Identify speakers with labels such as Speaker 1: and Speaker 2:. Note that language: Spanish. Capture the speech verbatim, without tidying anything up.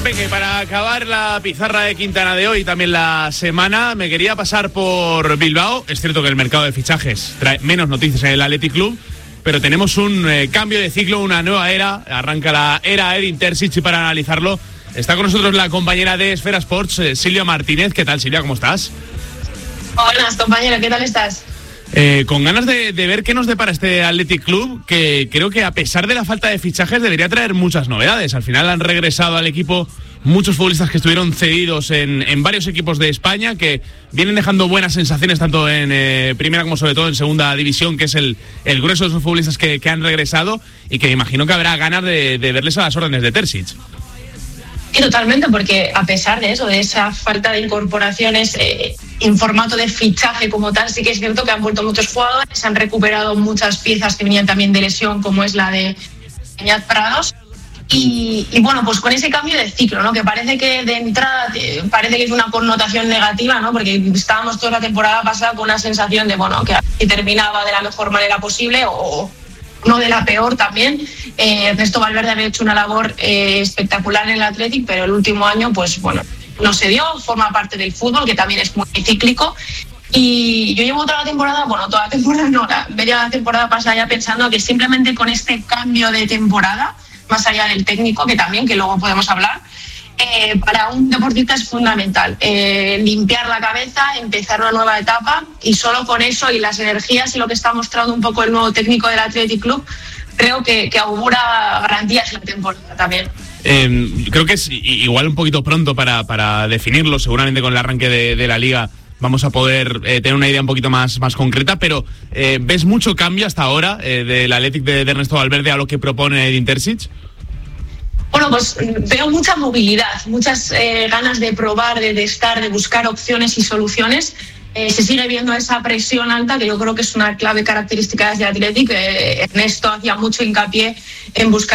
Speaker 1: Venga, y para acabar la pizarra de Quintana de hoy, también la semana, me quería pasar por Bilbao. Es cierto que el mercado de fichajes trae menos noticias en el Athletic Club, pero tenemos un eh, cambio de ciclo, una nueva era. Arranca la era Edin Terzic y para analizarlo está con nosotros la compañera de Esfera Sports, eh, Silvia Martínez. ¿Qué tal, Silvia? ¿Cómo estás?
Speaker 2: Buenas, compañero. ¿Qué tal estás?
Speaker 1: Eh, con ganas de, de ver qué nos depara este Athletic Club, que creo que a pesar de la falta de fichajes debería traer muchas novedades. Al final han regresado al equipo muchos futbolistas que estuvieron cedidos en, en varios equipos de España, que vienen dejando buenas sensaciones tanto en eh, primera como sobre todo en segunda división, que es el, el grueso de esos futbolistas que, que han regresado, y que me imagino que habrá ganas de, de verles a las órdenes de Terzic.
Speaker 2: Sí, totalmente, porque a pesar de eso, de esa falta de incorporaciones eh, en formato de fichaje como tal, sí que es cierto que han vuelto muchos jugadores, han recuperado muchas piezas que venían también de lesión, como es la de Beñat Prados. Y, y bueno, pues con ese cambio de ciclo, ¿no? Que parece que de entrada eh, parece que es una connotación negativa, ¿no? Porque estábamos toda la temporada pasada con una sensación de, bueno, que terminaba de la mejor manera posible o no de la peor también. Eh, Ernesto Valverde había hecho una labor eh, espectacular en el Athletic, pero el último año, pues bueno, no se dio, forma parte del fútbol, que también es muy cíclico. Y yo llevo toda la temporada, bueno, toda la temporada no, la media temporada pasada ya pensando que simplemente con este cambio de temporada, más allá del técnico, que también, que luego podemos hablar, eh, para un deportista es fundamental eh, limpiar la cabeza, empezar una nueva etapa, y solo con eso y las energías y lo que está mostrando un poco el nuevo técnico del Athletic Club, creo que, que augura garantías en la temporada también.
Speaker 1: Eh, creo que es igual un poquito pronto para, para definirlo. Seguramente con el arranque de, de la Liga vamos a poder eh, tener una idea un poquito más, más concreta, pero eh, ¿ves mucho cambio hasta ahora eh, del Athletic de, de Ernesto Valverde a lo que propone Edin Terzic?
Speaker 2: Bueno, pues veo mucha movilidad, muchas eh, ganas de probar, de, de estar, de buscar opciones y soluciones. Eh, se sigue viendo esa presión alta, que yo creo que es una clave característica de Athletic. Eh, Ernesto hacía mucho hincapié en buscar